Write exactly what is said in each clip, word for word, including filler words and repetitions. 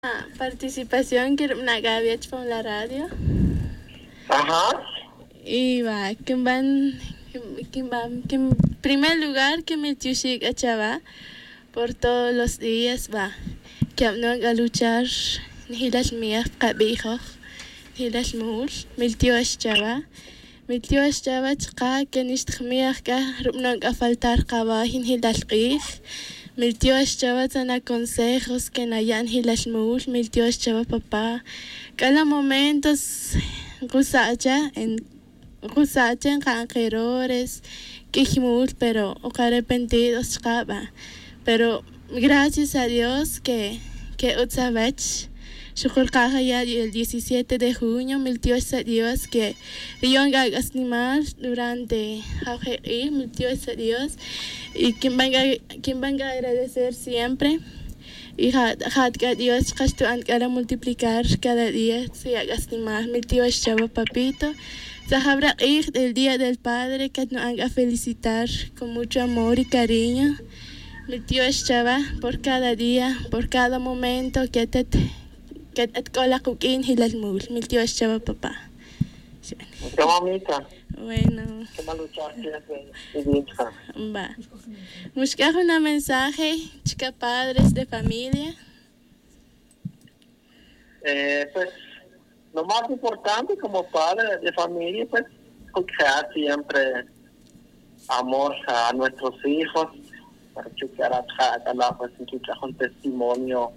Participación que una gavia por la radio. Ajá. Y va, que van, que van, que en primer lugar que me tushik a chava por todos los días va, que no a luchar ni las mías cabijo, ni las mus, mi tío es chava, mi tío es chava chica que ni estmías que no a faltar cabajín ni las qij. Mi tío estaba tan a consejos que nayan y las mus, mi tío estaba papá. Cada momento gusacha en gusacha en canjerores, que himul, pero o arrepentidos caba. Pero gracias a Dios que que utsavech. Shukulkaja ya el diecisiete de junio, mi tío es Dios que rion gagas animal durante Jaujeí, mi tío es Dios. Y quien venga, quien venga a agradecer siempre. Y had que Dios castuan para multiplicar cada día se haga estimar. Mi tío es Chavo Papito. Sahabra ir del Día del Padre que nos haga felicitar con mucho amor y cariño. Mi tío es Chava por cada día, por cada momento que te que te cola cuquín y las mules. Mi tío es Chava papá. Qué bonita. Bueno. Qué maluchar Va. Buscar un mensaje, chica padres de familia. Eh, pues lo más importante como padre de familia, pues, crear siempre amor a nuestros hijos, para que cada pues un testimonio,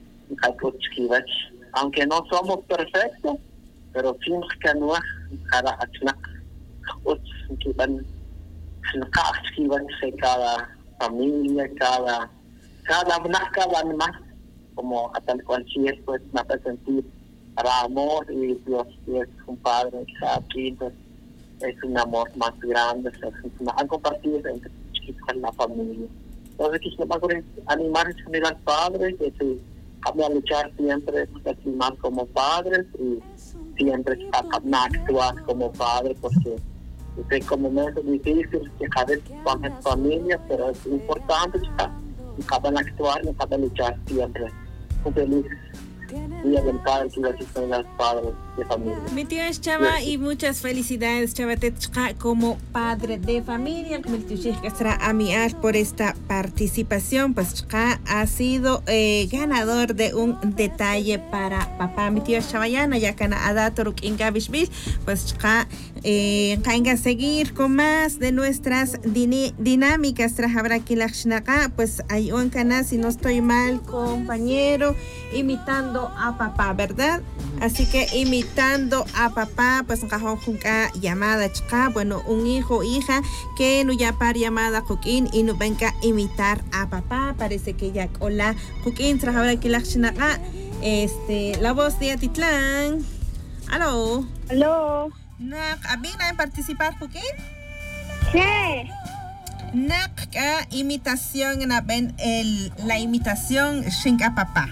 aunque no somos perfectos, pero siempre que no cada cada familia, cada cada cada más como hasta cualquier pues me hace sentir para amor y Dios es un padre que está aquí, pues es un amor más grande, es una han compartido entre con la familia. Entonces quisiera animar a los padres que se a luchar siempre más como padres y siempre a actuar como padres porque es como momentos difíciles que cada vez con las familias, pero es importante que cada actuar y cada luchar siempre. Un feliz Día del Padre y gracias a los padres de familia. Mi tío es Chava y muchas felicidades Chava Tetchka como padre de familia. Mi tío Shikasra Amiar por esta participación. Pues Chka ha sido eh, ganador de un detalle para papá. Mi tío Chavayana ya kana Adatoruk Ingabishbil. Pues Chka eh, a seguir con más de nuestras din dinámicas. Trahabra Kilachnaka. Pues hay un canal, si no estoy mal, compañero, imitando a papá, ¿verdad? Así que imitando a papá, pues junca llamada chica, bueno, un hijo o hija que no ya par llamada Joaquín y no venga a imitar a papá. Parece que ya hola Joaquín trabaja aquí la chinaca. Este, la voz de Atitlán. Aló. Aló. Nak, ¿habina en participar Joaquín? Sí. Nak, imitación en el la imitación shinga papá.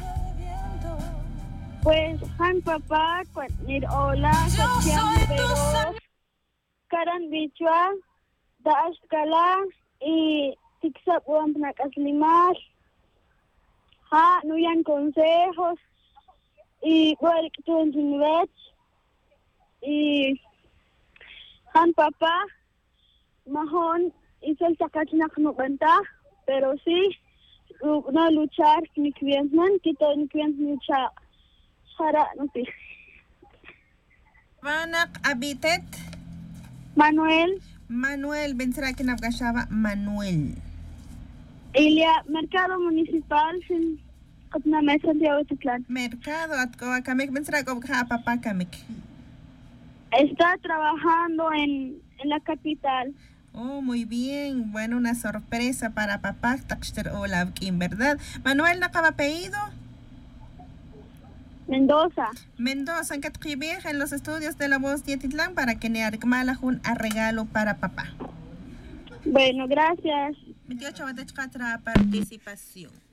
Pues han papá cuanir hola kacang pero karan bichua da askala y tiksap uam nakaslimas ha nuyan consejos y balik tun jinwet y han papá mahon isel sakachnak no banta pero sí no luchar ni klientman kita ni klient luchar para no sé. Vanak Abitet Manuel Manuel Bensra que navgashaba Manuel Ilia Mercado Municipal sin Kopna Mesa de Autitlán. Mercado Atkoa Kamek Bensra Kopka Papá Kamek. Está trabajando en, en la capital. Oh, muy bien. Bueno, una sorpresa para papá Takshter Olavkin, ¿verdad? Manuel, ¿no acaba apellido? Mendoza. Mendoza, en Catribir, en los estudios de La Voz de Atitlán, para que ne argmalajun a regalo para papá. Bueno, gracias. veintiocho de participación.